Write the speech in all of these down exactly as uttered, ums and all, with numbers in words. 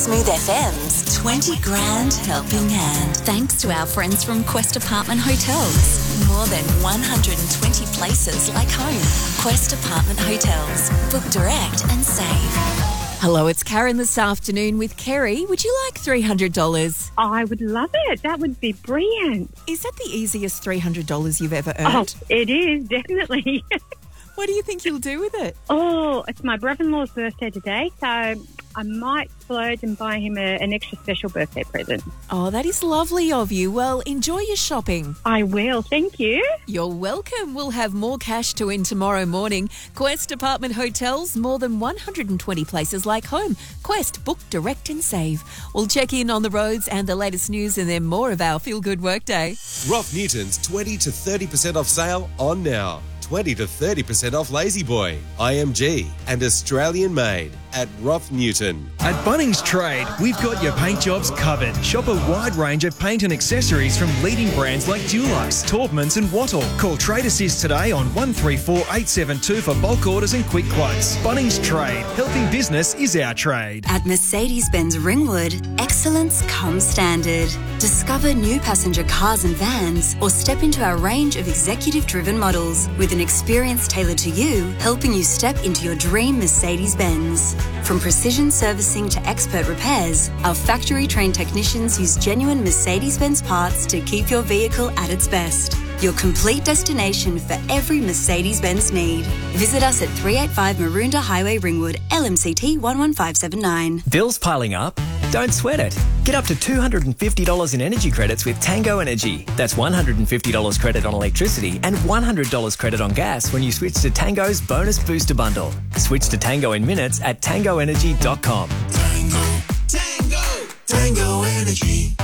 Smooth F M's twenty grand helping hand. Thanks to our friends from Quest Apartment Hotels. More than one hundred twenty places like home. Quest Apartment Hotels. Book direct and save. Hello, it's Karen this afternoon with Kerry. Would you like three hundred dollars? I would love it. That would be brilliant. Is that the easiest three hundred dollars you've ever earned? Oh, it is, definitely. What do you think you'll do with it? Oh, it's my brother-in-law's birthday today, so I might splurge and buy him a, an extra special birthday present. Oh, that is lovely of you. Well, enjoy your shopping. I will, thank you. You're welcome. We'll have more cash to win tomorrow morning. Quest Apartment Hotels, more than one hundred twenty places like home. Quest, book direct and save. We'll check in on the roads and the latest news and then more of our Feel Good Workday. Rough Newton's twenty to thirty percent off sale on now. twenty to thirty percent off Lazy Boy, I M G and Australian made at Rough Newton. At Bunnings Trade, we've got your paint jobs covered. Shop a wide range of paint and accessories from leading brands like Dulux, Taubmans and Wattle. Call Trade Assist today on one three four eight seven two for bulk orders and quick quotes. Bunnings Trade. Helping business is our trade. At Mercedes-Benz Ringwood, excellence comes standard. Discover new passenger cars and vans or step into our range of executive-driven models with an experience tailored to you, helping you step into your dream Mercedes-Benz. From precision servicing to expert repairs, our factory-trained technicians use genuine Mercedes-Benz parts to keep your vehicle at its best. Your complete destination for every Mercedes-Benz need. Visit us at three eighty-five Maroondah Highway, Ringwood, L M C T one one five seven nine. Bills piling up? Don't sweat it. Get up to two hundred fifty dollars in energy credits with Tango Energy. That's one hundred fifty dollars credit on electricity and one hundred dollars credit on gas when you switch to Tango's Bonus Booster Bundle. Switch to Tango in minutes at tango energy dot com. Tango, Tango, Tango Energy.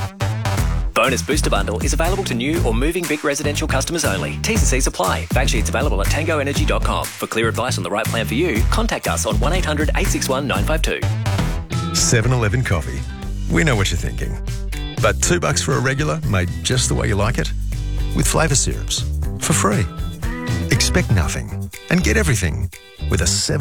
Bonus Booster Bundle is available to new or moving big residential customers only. T's and C's apply. Fact sheets available at tango energy dot com. For clear advice on the right plan for you, contact us on one eight hundred eight six one nine five two. seven eleven Coffee. We know what you're thinking. But two bucks for a regular made just the way you like it? With flavour syrups. For free. Expect nothing and get everything with a seven